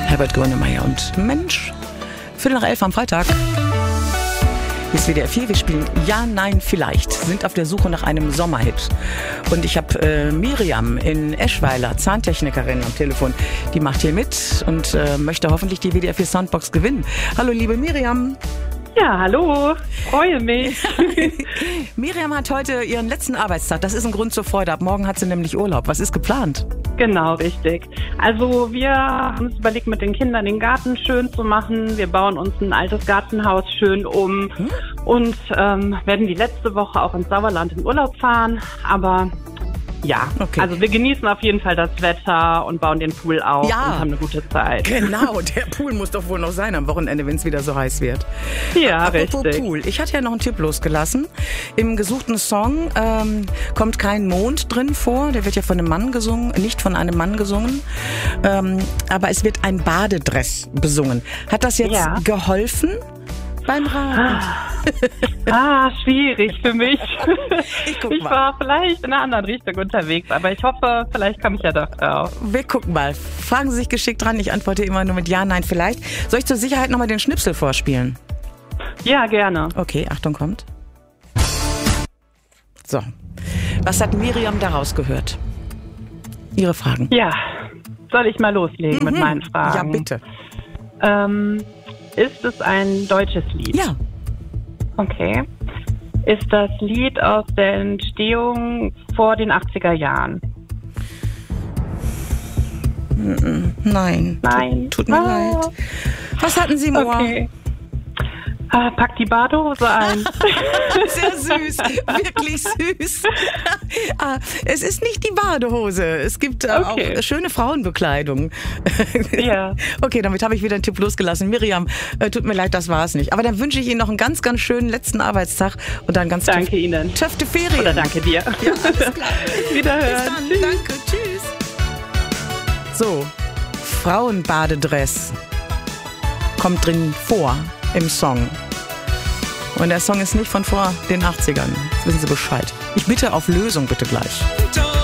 Herbert Grönemeyer und Mensch. 11:15 am Freitag. Hier ist WDR 4, wir spielen Ja, Nein, Vielleicht. Sind auf der Suche nach einem Sommerhit. Und ich habe Miriam in Eschweiler, Zahntechnikerin am Telefon. Die macht hier mit und möchte hoffentlich die WDR 4 Soundbox gewinnen. Hallo liebe Miriam. Ja, hallo, freue mich. Miriam hat heute ihren letzten Arbeitstag. Das ist ein Grund zur Freude. Ab morgen hat sie nämlich Urlaub. Was ist geplant? Genau, richtig. Also wir haben uns überlegt, mit den Kindern den Garten schön zu machen. Wir bauen uns ein altes Gartenhaus schön um und werden die letzte Woche auch ins Sauerland in Urlaub fahren. Aber ja, okay. Also wir genießen auf jeden Fall das Wetter und bauen den Pool auf und haben eine gute Zeit. Genau, der Pool muss doch wohl noch sein am Wochenende, wenn es wieder so heiß wird. Ja, apropos richtig. Pool. Ich hatte ja noch einen Tipp losgelassen. Im gesuchten Song kommt kein Mond drin vor. Der wird ja von einem Mann gesungen, nicht von einem Mann gesungen. Aber es wird ein Badedress besungen. Hat das jetzt geholfen? Beim Raten. Schwierig für mich. Ich mal. war vielleicht in einer anderen Richtung unterwegs, aber ich hoffe, vielleicht komme ich ja doch drauf. Wir gucken mal. Fragen Sie sich geschickt dran. Ich antworte immer nur mit Ja, Nein, Vielleicht. Soll ich zur Sicherheit nochmal den Schnipsel vorspielen? Ja, gerne. Okay, Achtung, kommt. So. Was hat Miriam daraus gehört? Ihre Fragen. Ja, soll ich mal loslegen mit meinen Fragen? Ja, bitte. Ist es ein deutsches Lied? Ja. Okay. Ist das Lied aus der Entstehung vor den 80er Jahren? Nein. Tut mir leid. Was hatten Sie im Ohr? Okay. Pack die Badehose ein. Sehr süß, wirklich süß. Es ist nicht die Badehose. Es gibt auch schöne Frauenbekleidung. Ja. Okay, damit habe ich wieder einen Tipp losgelassen. Miriam, tut mir leid, das war es nicht. Aber dann wünsche ich Ihnen noch einen ganz, ganz schönen letzten Arbeitstag und dann ganz Danke Ihnen. töfte Ferien. Oder danke dir. Ja, alles klar. Wiederhören. Bis dann. Tschüss. Danke, tschüss. So, Frauenbadedress kommt drin vor im Song. Und der Song ist nicht von vor den 80ern. Jetzt wissen Sie Bescheid. Ich bitte auf Lösung bitte gleich.